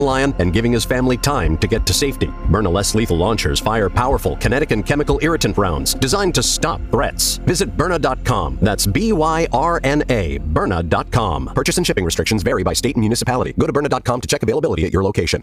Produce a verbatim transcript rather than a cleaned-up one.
lion and giving his family time to get to safety. Byrna less lethal launchers fire powerful kinetic and chemical irritant rounds designed to stop threats. Visit Byrna dot com. That's B Y R N A, Byrna dot com. Purchase and shipping restrictions vary by state and municipality. Go to Byrna dot com to check availability at your location.